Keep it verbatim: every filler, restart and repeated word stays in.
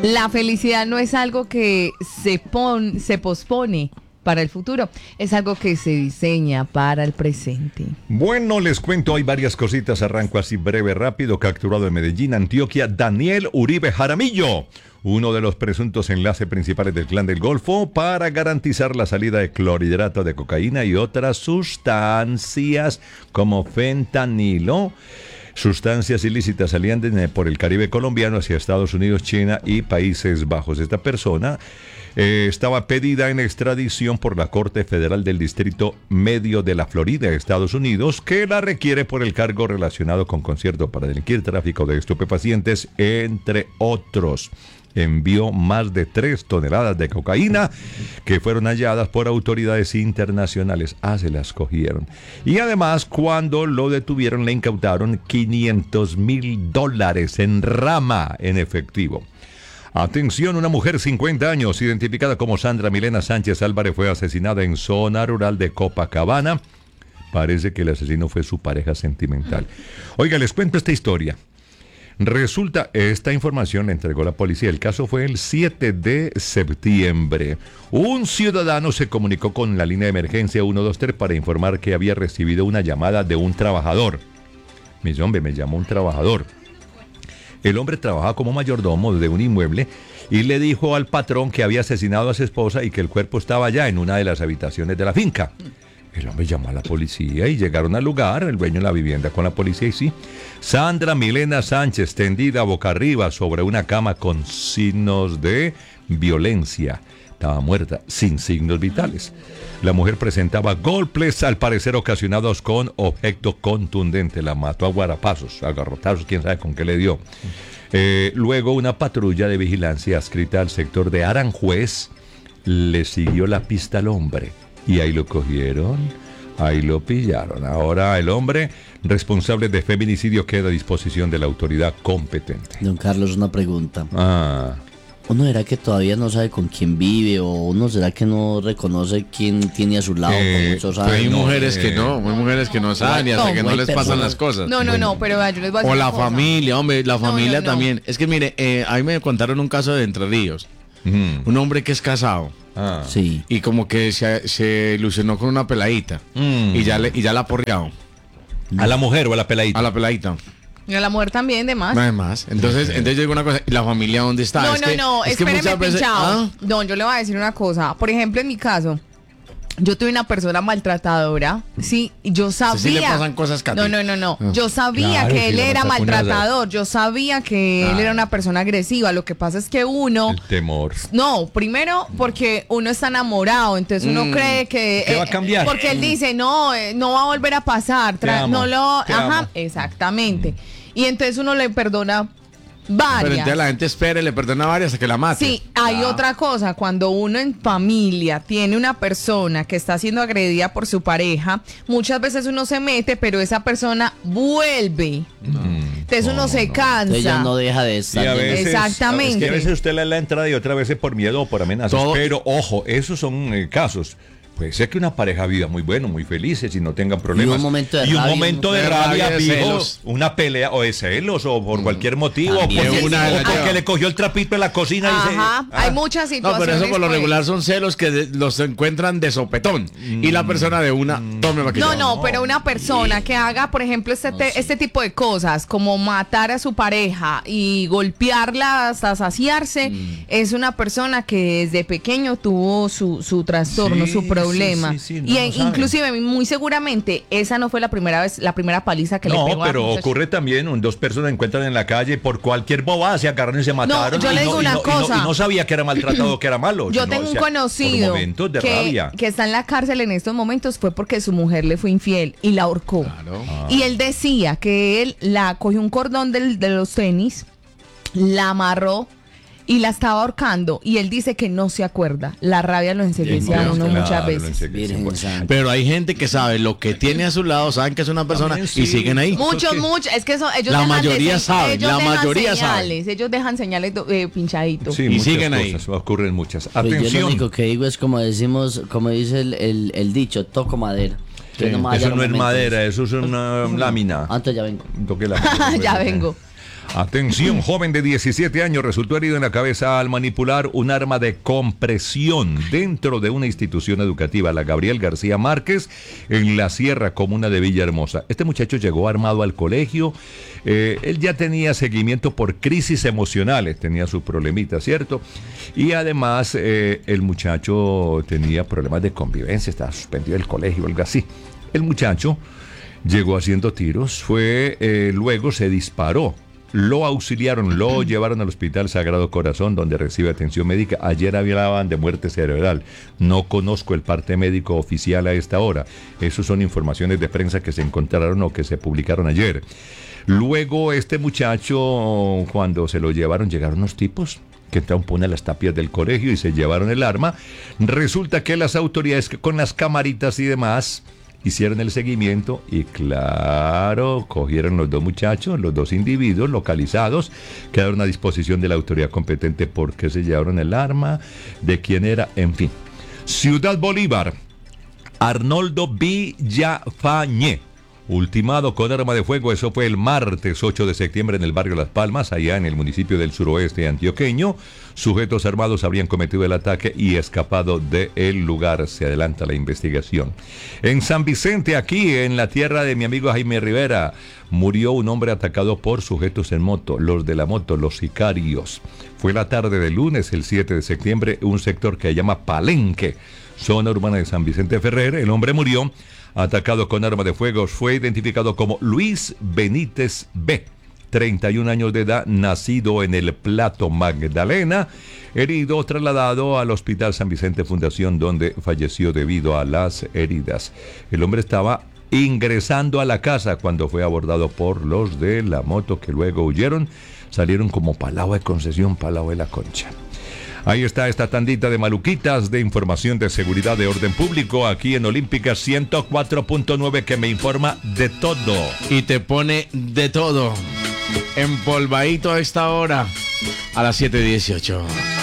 La felicidad no es algo que se, pon, se pospone para el futuro, es algo que se diseña para el presente. Bueno, les cuento, hay varias cositas, arranco así breve, rápido. Capturado en Medellín, Antioquia, Daniel Uribe Jaramillo, uno de los presuntos enlaces principales del Clan del Golfo para garantizar la salida de clorhidrato de cocaína y otras sustancias como fentanilo. Sustancias ilícitas salían de, por el Caribe colombiano hacia Estados Unidos, China y Países Bajos. Esta persona eh, estaba pedida en extradición por la Corte Federal del Distrito Medio de la Florida, Estados Unidos, que la requiere por el cargo relacionado con concierto para delinquir, tráfico de estupefacientes, entre otros. Envió más de tres toneladas de cocaína que fueron halladas por autoridades internacionales. Ah, se las cogieron. Y además, cuando lo detuvieron, le incautaron quinientos mil dólares en rama en efectivo. Atención, una mujer cincuenta años, identificada como Sandra Milena Sánchez Álvarez, fue asesinada en zona rural de Copacabana. Parece que el asesino fue su pareja sentimental. Oiga, les cuento esta historia. Resulta, esta información la entregó la policía. El caso fue el siete de septiembre. Un ciudadano se comunicó con la línea de emergencia ciento veintitrés para informar que había recibido una llamada de un trabajador. Me dice, hombre, me llamó un trabajador. El hombre trabajaba como mayordomo de un inmueble y le dijo al patrón que había asesinado a su esposa y que el cuerpo estaba allá en una de las habitaciones de la finca. El hombre llamó a la policía y llegaron al lugar, el dueño de la vivienda con la policía y sí. Sandra Milena Sánchez, tendida boca arriba sobre una cama con signos de violencia. Estaba muerta, sin signos vitales. La mujer presentaba golpes, al parecer ocasionados con objeto contundente. La mató a guarapazos, a garrotazos, quién sabe con qué le dio. Eh, luego una patrulla de vigilancia adscrita al sector de Aranjuez le siguió la pista al hombre. Y ahí lo cogieron, ahí lo pillaron. Ahora el hombre responsable de feminicidio queda a disposición de la autoridad competente. Don Carlos, una pregunta. Ah. ¿Uno será que todavía no sabe con quién vive o uno será que no reconoce quién tiene a su lado Eh, por muchos años? Hay no, mujeres eh, que no, hay mujeres que no saben y hasta no, que no hay les pasan personas- las cosas. No, no, no, pero yo les voy a decir O una la cosa. familia, hombre, la No, familia no, no. también. Es que mire, eh, a mí me contaron un caso de Entre Ríos. Mm. Un hombre que es casado Ah. Sí. y como que se, se ilusionó con una peladita Mm. y ya le, y ya la ha porreado ¿A la mujer o a la peladita? a la peladita. Y a la mujer también, de más. Nada más. Entonces, entonces yo digo una cosa, ¿y la familia dónde está? No, Es no, que- no, es que espéreme, muchas veces- pinchado. ¿Ah? No, yo le voy a decir una cosa. Por ejemplo, en mi caso, yo tuve una persona maltratadora, sí, y yo sabía. Sí le pasan cosas, Katy. No, no, no, no. Ah. Yo sabía Claro, que si él la era machaconada. maltratador. Yo sabía que él Ah. era una persona agresiva. Lo que pasa es que uno. El temor. No, primero porque uno está enamorado, entonces uno Mm. cree que... ¿Qué va a cambiar? Porque él dice, no, eh, no va a volver a pasar. Te tra- amo, no lo... te Ajá, amo. exactamente. Y entonces uno le perdona Pero varias. entonces la gente espera y le perdona varias hasta que la mate. Sí, hay Ah. otra cosa, cuando uno en familia tiene una persona que está siendo agredida por su pareja, muchas veces uno se mete, pero esa persona vuelve. Entonces uno se cansa. Ella no deja de Y estar. a veces, Exactamente. Es que a veces usted le da la entrada y otra vez es por miedo o por amenazas. Todo- Pero ojo, esos son eh, casos. Puede ser que una pareja viva muy bueno, muy felices y no tengan problemas. un momento de Y un rabia, momento ¿no? de De rabia, rabia, de vivo, celos. una pelea o de celos o por cualquier motivo. O También. porque, Una de o las porque lleva. le cogió el trapito en la cocina y dice... Ajá, ah, hay muchas No, situaciones. pero eso por lo pues. regular son celos que de- los encuentran de sopetón. Y la persona de una, tome aquí. No, no, pero una persona que haga, por ejemplo, este, te- este tipo de cosas, como matar a su pareja y golpearla hasta saciarse, es una persona que desde pequeño tuvo su, su trastorno, Sí, su problema. sí, sí, sí, no y lo en- saben. inclusive, muy seguramente, esa no fue la primera vez, la primera paliza que No, le pegó a pero ocurre también, un- dos personas se encuentran en la calle por cualquier bobada, se agarraron y se mataron. yo y le digo no, y una no- y no- cosa. y no sabía que era maltratado o que era malo. Yo sino, tengo o un sea, conocido por momentos de que, rabia. que está en la cárcel en estos momentos fue porque su mujer le fue infiel y la ahorcó. Claro. Y él decía que él la cogió un cordón del- de los tenis, la amarró y la estaba ahorcando. Y él dice que no se acuerda. La rabia lo enseguece a Claro, uno claro, muchas lo veces. enseguece. Virgen Bueno. Santa. Pero hay gente que sabe lo que tiene a su lado, saben que es una persona También y sí. siguen ahí. Muchos, que- muchos. Es que eso, ellos La dejan de mayoría se- saben, ellos la dejan mayoría saben. señales, ellos dejan señales eh, pinchaditos. Sí, Y muchas siguen ahí. cosas, ocurren muchas. Pues yo lo Atención. único que digo es como decimos, como dice el, el, el dicho, toco madera. Que no me vaya Eso los no es momentos. madera, eso es una lámina. Antes ya vengo. Toque la ya vengo. Atención, joven de diecisiete años resultó herido en la cabeza al manipular un arma de compresión dentro de una institución educativa, la Gabriel García Márquez, en la Sierra, comuna de Villahermosa. Este muchacho llegó armado al colegio. Eh, él ya tenía seguimiento por crisis emocionales, tenía sus problemitas, ¿cierto? Y además eh, el muchacho tenía problemas de convivencia, estaba suspendido del colegio, algo así. El muchacho llegó haciendo tiros, fue, eh, luego se disparó. Lo auxiliaron, lo llevaron al Hospital Sagrado Corazón, donde recibe atención médica. Ayer hablaban de muerte cerebral. No conozco el parte médico oficial a esta hora. Esas son informaciones de prensa que se encontraron o que se publicaron ayer. Luego, este muchacho, cuando se lo llevaron, llegaron unos tipos que entraron por una de las tapias del colegio y se llevaron el arma. Resulta que las autoridades, con las camaritas y demás, hicieron el seguimiento y claro, cogieron los dos muchachos, los dos individuos localizados, quedaron a disposición de la autoridad competente porque se llevaron el arma, de quién era, en fin. Ciudad Bolívar, Arnoldo Villafañé, ultimado con arma de fuego. Eso fue el martes ocho de septiembre en el barrio Las Palmas, allá en el municipio del suroeste antioqueño. Sujetos armados habrían cometido el ataque y escapado del lugar. Se adelanta la investigación. En San Vicente, aquí en la tierra de mi amigo Jaime Rivera, murió un hombre atacado por sujetos en moto, los de la moto, los sicarios. Fue la tarde del lunes, el siete de septiembre, un sector que se llama Palenque, zona urbana de San Vicente Ferrer. El hombre murió atacado con arma de fuego. Fue identificado como Luis Benítez B., treinta y un años de edad, nacido en el Plato Magdalena, herido, trasladado al Hospital San Vicente Fundación, donde falleció debido a las heridas. El hombre estaba ingresando a la casa cuando fue abordado por los de la moto, que luego huyeron, salieron como palao de Concesión, palao de la Concha. Ahí está esta tandita de maluquitas de información de seguridad de orden público aquí en Olímpica ciento cuatro punto nueve, que me informa de todo. Y te pone de todo. Empolvadito a esta hora, a las siete dieciocho.